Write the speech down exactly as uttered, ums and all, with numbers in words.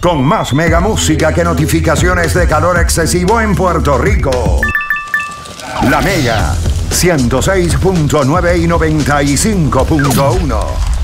con más mega música que notificaciones de calor excesivo en Puerto Rico. La Mega ciento seis punto nueve y noventa y cinco punto uno.